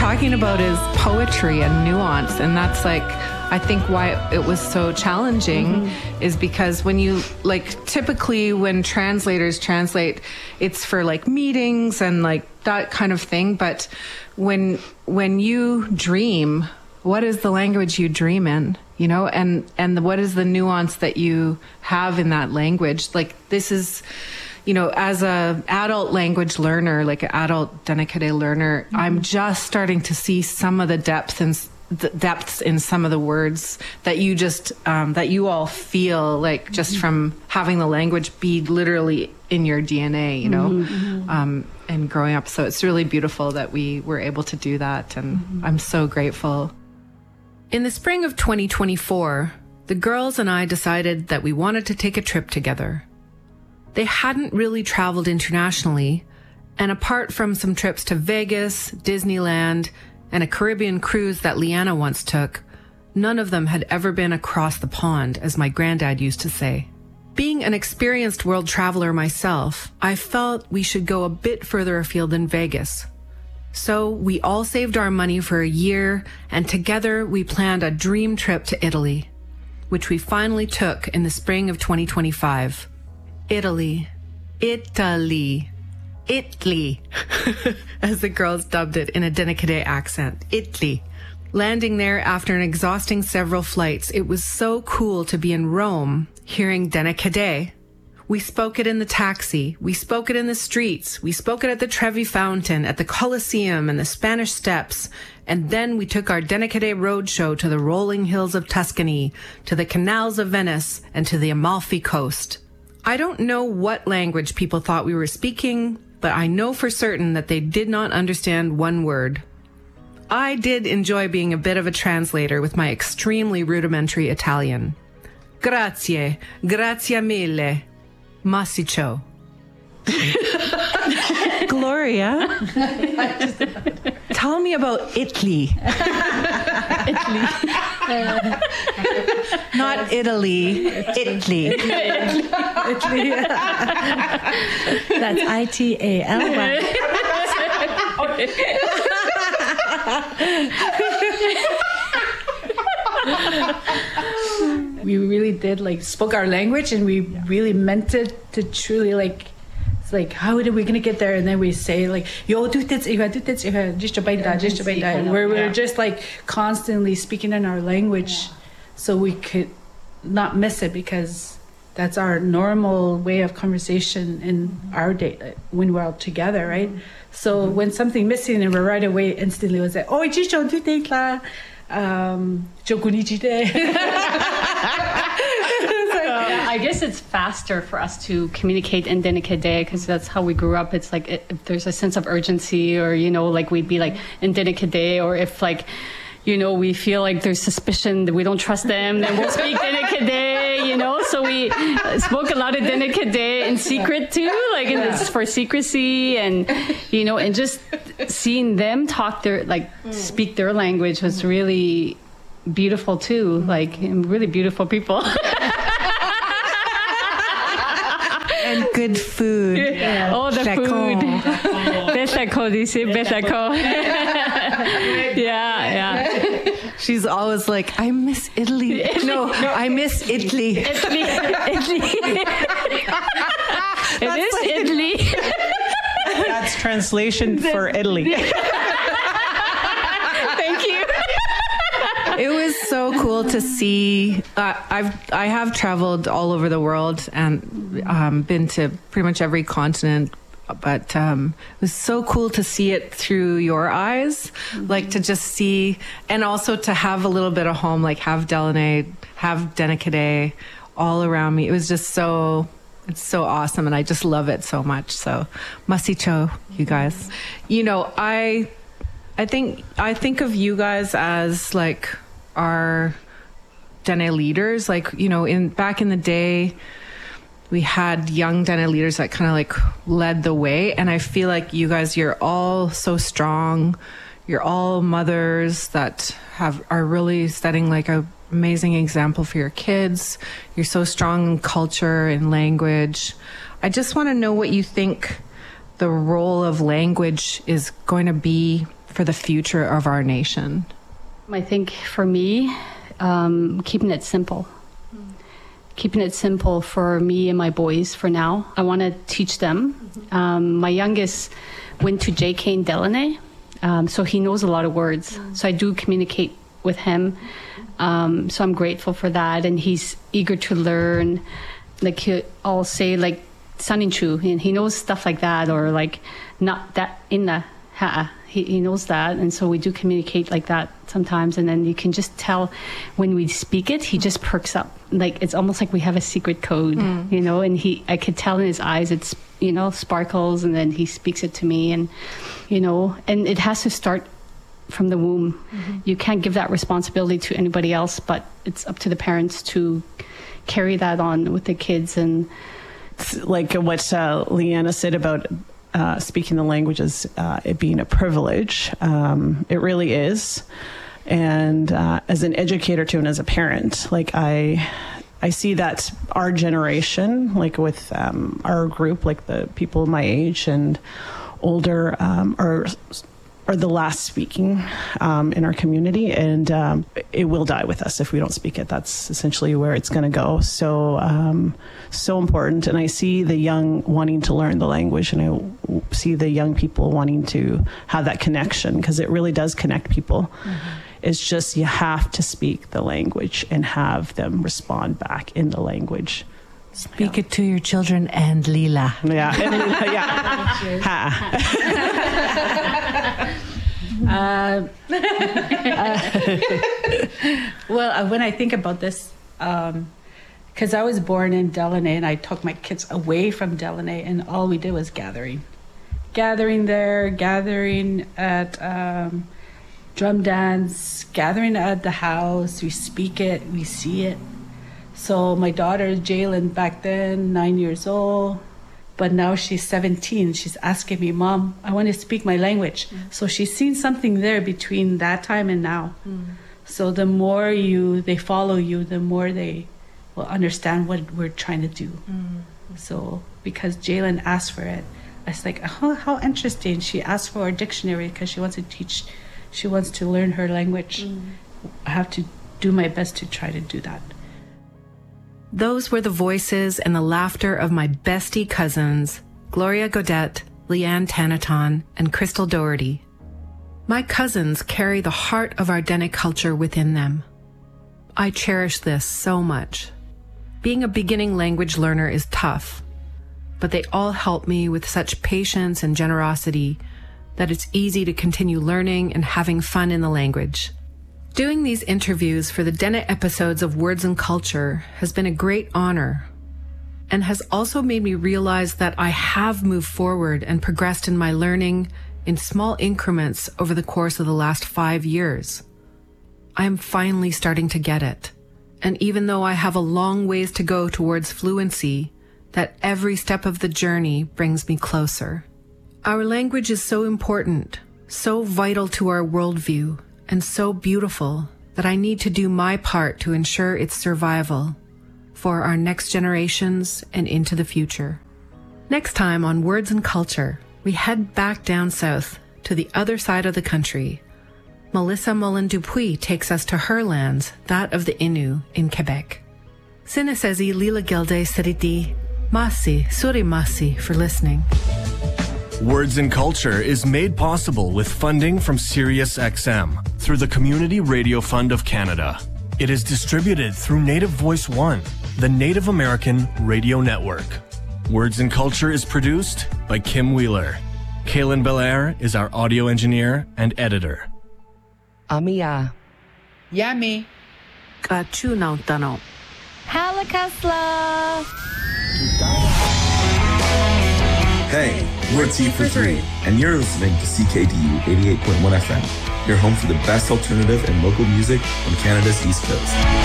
talking about is poetry and nuance. And that's like, I think why it was so challenging is because when you typically when translators translate, it's for like meetings and like that kind of thing. But when you dream, what is the language you dream in, and what is the nuance that you have in that language? Like this is, as a adult language learner, like an adult Dene Cadet learner, I'm just starting to see some of the depths in some of the words that you just that you all feel like just from having the language be literally in your DNA, and growing up. So it's really beautiful that we were able to do that, and I'm so grateful. In the spring of 2024, the girls and I decided that we wanted to take a trip together. They hadn't really traveled internationally, and apart from some trips to Vegas, Disneyland, and a Caribbean cruise that Leanna once took, none of them had ever been across the pond, as my granddad used to say. Being an experienced world traveler myself, I felt we should go a bit further afield than Vegas. So we all saved our money for a year, and together we planned a dream trip to Italy, which we finally took in the spring of 2025. Italy. Italy. Italy, as the girls dubbed it in a Dene Cadet accent. Italy. Landing there after an exhausting several flights, it was so cool to be in Rome, hearing Dene Cadet. We spoke it in the taxi. We spoke it in the streets. We spoke it at the Trevi Fountain, at the Colosseum and the Spanish Steps. And then we took our Dene Cadet roadshow to the rolling hills of Tuscany, to the canals of Venice, and to the Amalfi Coast. I don't know what language people thought we were speaking, but I know for certain that they did not understand one word. I did enjoy being a bit of a translator with my extremely rudimentary Italian. Grazie, grazie mille, massiccio. Gloria, tell me about Italy. Italy. Not Italy, Italy. Italy. That's ITALY. We really did spoke our language, and we really meant it to truly it's like, how are we gonna get there? And then we say yo do this, where we're just constantly speaking in our language, so we could not miss it, because that's our normal way of conversation in our day when we're all together, right? So when something missing, and we're right away instantly was like, oh, I guess it's faster for us to communicate in Dene Cadet, because that's how we grew up. It's like if there's a sense of urgency, or we'd be in Dene Cadet, or if we feel like there's suspicion that we don't trust them, then we'll speak Dene Cadet, So we spoke a lot of Dene Cadet in secret too, for secrecy, and and just seeing them talk speak their language was really beautiful too. Really beautiful people. And good food. Yeah. Oh, the food. Besako, they say Besako. Yeah. She's always like, I miss Italy. No, I miss Italy. Italy. It is Italy. That's translation for Italy. Thank you. It was so cool to see. I have traveled all over the world and been to pretty much every continent, but it was so cool to see it through your eyes, to just see, and also to have a little bit of home, have Dene Cadet all around me. It was just it's so awesome, and I just love it so much. So, massiccio, you guys. I think of you guys as our Dene leaders. Back in the day, we had young Dene leaders that kind of led the way, and I feel like you guys, you're all so strong. You're all mothers that are really setting a amazing example for your kids. You're so strong in culture and language. I just want to know what you think the role of language is going to be for the future of our nation? I think for me, keeping it simple. Keeping it simple for me and my boys for now. I want to teach them. My youngest went to JK in Delaney, so he knows a lot of words. So I do communicate with him. So I'm grateful for that. And he's eager to learn. Like I'll say like Saninchu, and he knows stuff like that, or like not that in the ha'a. He knows that, and so we do communicate like that sometimes. And then you can just tell when we speak it, he just perks up. Like it's almost like we have a secret code, you know. And I could tell in his eyes, it's sparkles, and then he speaks it to me, and and it has to start from the womb. You can't give that responsibility to anybody else, but it's up to the parents to carry that on with the kids. And like what Leanna said about speaking the languages, it being a privilege. It really is. And as an educator too, and as a parent, like I see that our generation, like with our group, like the people my age and older, are the last speaking in our community, and it will die with us if we don't speak it. That's essentially where it's going to go. So, so important. And I see the young wanting to learn the language, and I see the young people wanting to have that connection, because it really does connect people. It's just you have to speak the language and have them respond back in the language. Speak it to your children and Lila. Yeah, and Lila, yeah. Well, when I think about this, because I was born in Delaney, and I took my kids away from Delaney, and all we did was gathering there, gathering at drum dance, gathering at the house. We speak it, we see it. So my daughter, Jalen, back then, 9 years old, but now she's 17. She's asking me, Mom, I want to speak my language. So she's seen something there between that time and now. So the more they follow you, the more they will understand what we're trying to do. So because Jalen asked for it, I was like, oh, how interesting. She asked for a dictionary because she wants to learn her language. I have to do my best to try to do that. Those were the voices and the laughter of my bestie cousins, Gloria Godet, Leanne Tanaton, and Crystal Doherty. My cousins carry the heart of our Dene culture within them. I cherish this so much. Being a beginning language learner is tough, but they all help me with such patience and generosity that it's easy to continue learning and having fun in the language. Doing these interviews for the Dene episodes of Words and Culture has been a great honor, and has also made me realize that I have moved forward and progressed in my learning in small increments over the course of the last 5 years. I am finally starting to get it, and even though I have a long ways to go towards fluency, that every step of the journey brings me closer. Our language is so important, so vital to our worldview, and so beautiful that I need to do my part to ensure its survival for our next generations and into the future. Next time on Words and Culture, we head back down south to the other side of the country. Melissa Mullen Dupuis takes us to her lands, that of the Innu in Quebec. Sinesezi Lila Gilde Seriti, Masi Suri Masi for listening. Words and Culture is made possible with funding from SiriusXM through the Community Radio Fund of Canada. It is distributed through Native Voice One, the Native American radio network. Words and Culture is produced by Kim Wheeler. Kaylin Belair is our audio engineer and editor. Amiya. Yummy. Kachu Nautano. Halakasla. Hey, we're T for 3, and you're listening to CKDU 88.1 FM, your home for the best alternative and local music on Canada's East Coast.